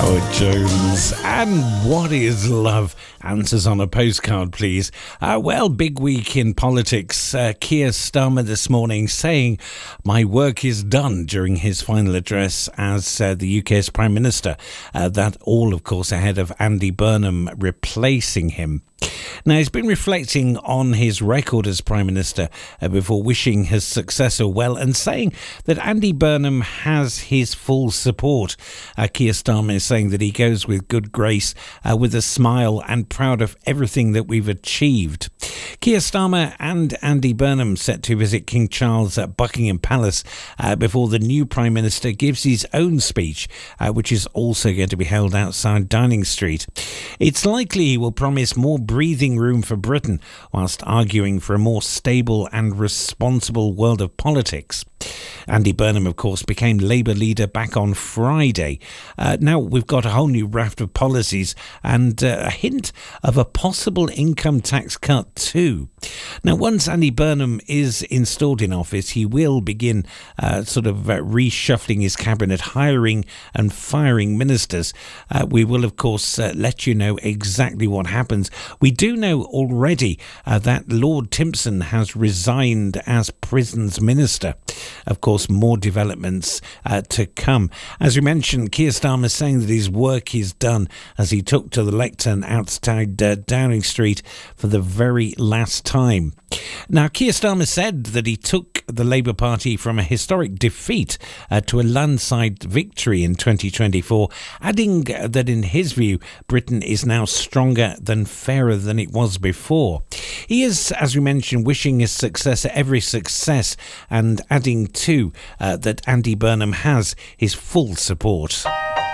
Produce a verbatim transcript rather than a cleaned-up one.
Howard Jones. And what is love? Answers on a postcard, please. Uh, well, big week in politics. Uh, Keir Starmer this morning saying, my work is done, during his final address as uh, the U K's Prime Minister. Uh, that all, of course, ahead of Andy Burnham replacing him. Now, he's been reflecting on his record as Prime Minister uh, before wishing his successor well and saying that Andy Burnham has his full support. Uh, Keir Starmer is saying that he goes with good grace, uh, with a smile, and proud of everything that we've achieved. Keir Starmer and Andy Burnham set to visit King Charles at Buckingham Palace uh, before the new Prime Minister gives his own speech, uh, which is also going to be held outside Downing Street. It's likely he will promise more breathing room for Britain whilst arguing for a more stable and responsible world of politics. Andy Burnham, of course, became Labour leader back on Friday. Uh, now we've got a whole new raft of policies and uh, a hint of a possible income tax cut too. Now, once Andy Burnham is installed in office, he will begin uh, sort of uh, reshuffling his cabinet, hiring and firing ministers. Uh, we will, of course, uh, let you know exactly what happens. We do know already uh, that Lord Timpson has resigned as Prisons Minister. Of course, more developments uh, to come. As we mentioned, Keir Starmer saying that his work is done as he took to the lectern outside uh, Downing Street for the very last time. Now, Keir Starmer said that he took the Labour Party from a historic defeat uh, to a landslide victory in twenty twenty-four, adding that in his view, Britain is now stronger than fairer than it was before. He is, as we mentioned, wishing his successor every success and adding too uh, that Andy Burnham has his full support.